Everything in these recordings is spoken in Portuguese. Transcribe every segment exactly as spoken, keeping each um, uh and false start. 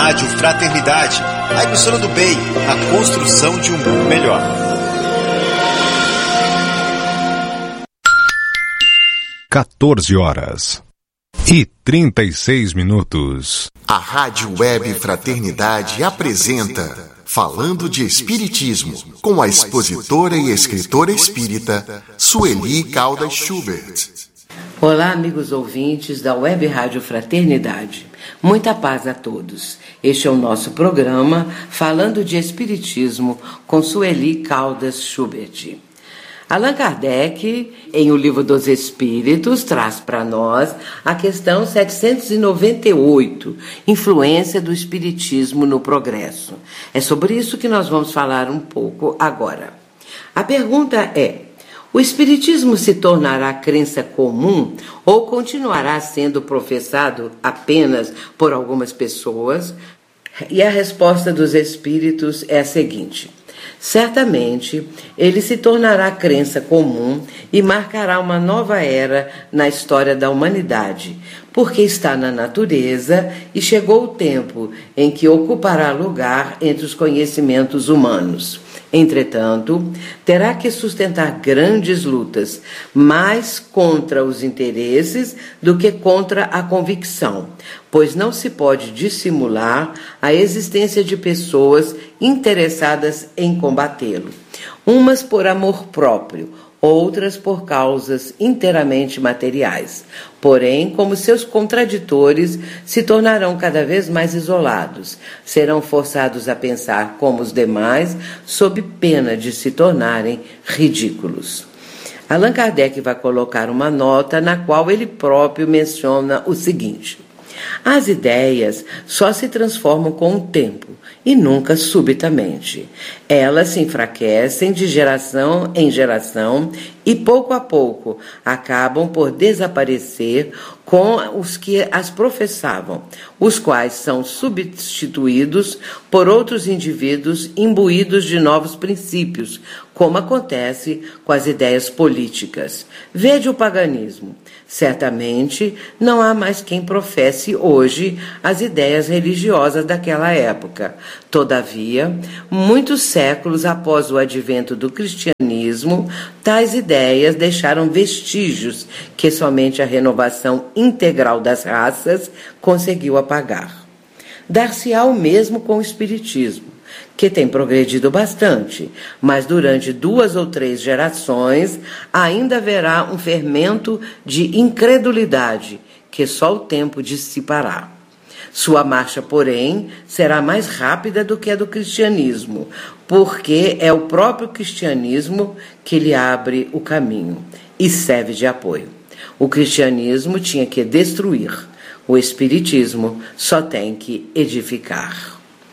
Rádio Fraternidade, a emissora do bem, a construção de um mundo melhor. quatorze horas e trinta e seis minutos. A Rádio Web Fraternidade apresenta Falando de Espiritismo, com a expositora e escritora espírita Sueli Caldas Schubert. Olá, amigos ouvintes da Web Rádio Fraternidade. Muita paz a todos. Este é o nosso programa Falando de Espiritismo com Sueli Caldas Schubert. Allan Kardec, em O Livro dos Espíritos, traz para nós a questão setecentos e noventa e oito, Influência do Espiritismo no Progresso. É sobre isso que nós vamos falar um pouco agora. A pergunta é: o Espiritismo se tornará crença comum ou continuará sendo professado apenas por algumas pessoas? E a resposta dos Espíritos é a seguinte: certamente, ele se tornará crença comum e marcará uma nova era na história da humanidade, porque está na natureza e chegou o tempo em que ocupará lugar entre os conhecimentos humanos. Entretanto, terá que sustentar grandes lutas, mais contra os interesses do que contra a convicção, pois não se pode dissimular a existência de pessoas interessadas em combatê-lo, umas por amor próprio, outras por causas inteiramente materiais. Porém, como seus contraditores se tornarão cada vez mais isolados, serão forçados a pensar como os demais, sob pena de se tornarem ridículos. Allan Kardec vai colocar uma nota na qual ele próprio menciona o seguinte: as ideias só se transformam com o tempo e nunca subitamente. Elas se enfraquecem de geração em geração e, pouco a pouco, acabam por desaparecer com os que as professavam, os quais são substituídos por outros indivíduos imbuídos de novos princípios, como acontece com as ideias políticas. Vede o paganismo. Certamente não há mais quem professe hoje as ideias religiosas daquela época. Todavia, muitos séculos após o advento do cristianismo, tais ideias deixaram vestígios que somente a renovação integral das raças conseguiu apagar. Dar-se-á o mesmo com o espiritismo, que tem progredido bastante, mas durante duas ou três gerações ainda haverá um fermento de incredulidade que só o tempo dissipará. Sua marcha, porém, será mais rápida do que a do cristianismo, porque é o próprio cristianismo que lhe abre o caminho e serve de apoio. O cristianismo tinha que destruir, o espiritismo só tem que edificar.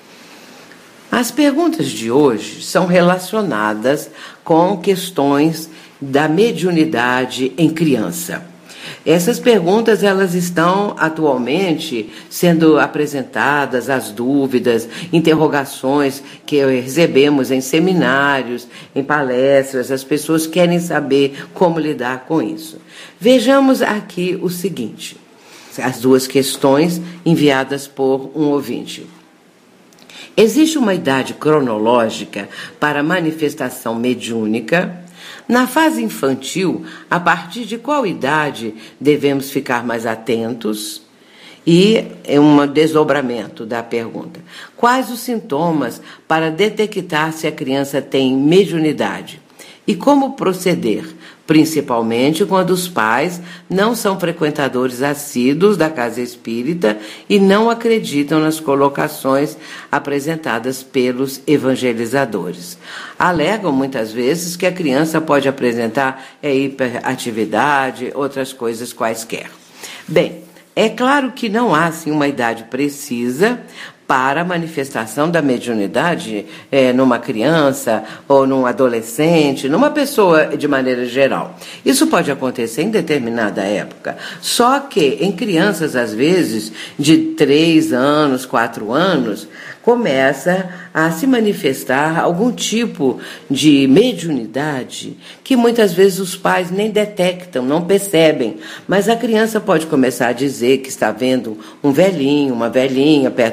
As perguntas de hoje são relacionadas com questões da mediunidade em criança. Essas perguntas elas estão atualmente sendo apresentadas, as dúvidas, interrogações que recebemos em seminários, em palestras, as pessoas querem saber como lidar com isso. Vejamos aqui o seguinte, as duas questões enviadas por um ouvinte. Existe uma idade cronológica para manifestação mediúnica? Na fase infantil, a partir de qual idade devemos ficar mais atentos? E é um desdobramento da pergunta. Quais os sintomas para detectar se a criança tem mediunidade? E como proceder? Principalmente quando os pais não são frequentadores assíduos da casa espírita e não acreditam nas colocações apresentadas pelos evangelizadores. Alegam muitas vezes que a criança pode apresentar hiperatividade, outras coisas quaisquer. Bem, é claro que não há assim, uma idade precisa para a manifestação da mediunidade é, numa criança ou num adolescente, numa pessoa de maneira geral. Isso pode acontecer em determinada época, só que em crianças, às vezes, de três anos, quatro anos, começa a se manifestar algum tipo de mediunidade que muitas vezes os pais nem detectam, não percebem, mas a criança pode começar a dizer que está vendo um velhinho, uma velhinha perto dele,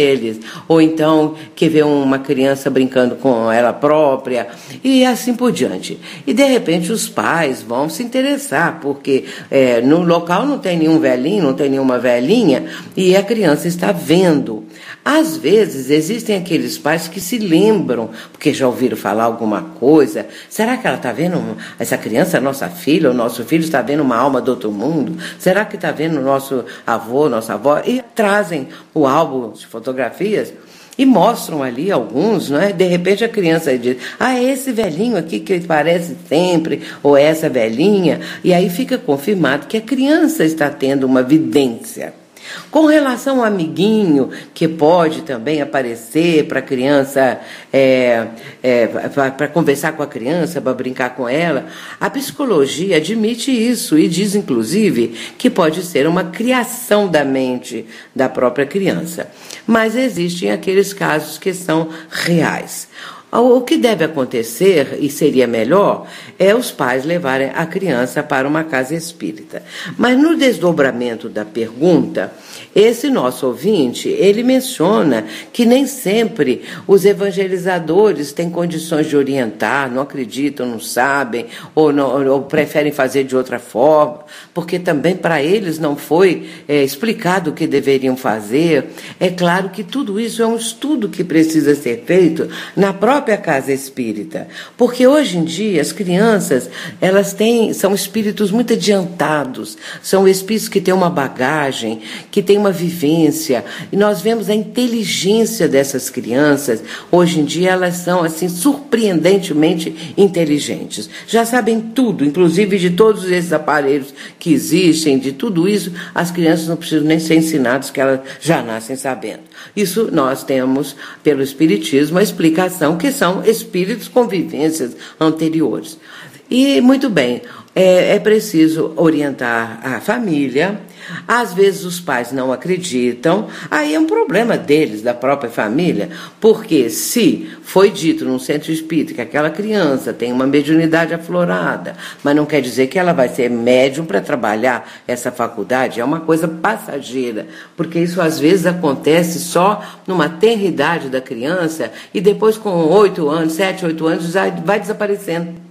deles, ou então que vê uma criança brincando com ela própria, e assim por diante. E de repente os pais vão se interessar, porque é, no local não tem nenhum velhinho, não tem nenhuma velhinha, e a criança está vendo. Às vezes existem aqueles pais que se lembram, porque já ouviram falar alguma coisa. Será que ela está vendo, essa criança, nossa filha, o nosso filho está vendo uma alma do outro mundo? Será que está vendo o nosso avô, nossa avó? E trazem o álbum de fotografias e mostram ali alguns, não é? De repente a criança diz, ah, é esse velhinho aqui que parece sempre, ou essa velhinha, e aí fica confirmado que a criança está tendo uma vidência. Com relação ao amiguinho, que pode também aparecer para a criança, é, é, para conversar com a criança, para brincar com ela, a psicologia admite isso e diz, inclusive, que pode ser uma criação da mente da própria criança. Mas existem aqueles casos que são reais. O que deve acontecer, e seria melhor, é os pais levarem a criança para uma casa espírita. Mas no desdobramento da pergunta, esse nosso ouvinte, ele menciona que nem sempre os evangelizadores têm condições de orientar, não acreditam, não sabem, ou, não, ou preferem fazer de outra forma, porque também para eles não foi é, explicado o que deveriam fazer. É claro que tudo isso é um estudo que precisa ser feito na própria própria casa espírita, porque hoje em dia as crianças, elas têm, são espíritos muito adiantados, são espíritos que têm uma bagagem, que têm uma vivência, e nós vemos a inteligência dessas crianças. Hoje em dia elas são assim surpreendentemente inteligentes, já sabem tudo, inclusive de todos esses aparelhos que existem, de tudo isso as crianças não precisam nem ser ensinadas, que elas já nascem sabendo. Isso nós temos pelo Espiritismo a explicação que são espíritos com vivências anteriores. E, muito bem, é, é preciso orientar a família. Às vezes os pais não acreditam, aí é um problema deles, da própria família, porque se foi dito num centro espírita que aquela criança tem uma mediunidade aflorada, mas não quer dizer que ela vai ser médium para trabalhar essa faculdade, é uma coisa passageira, porque isso às vezes acontece só numa tenra idade da criança e depois com oito anos, sete, oito anos já vai desaparecendo.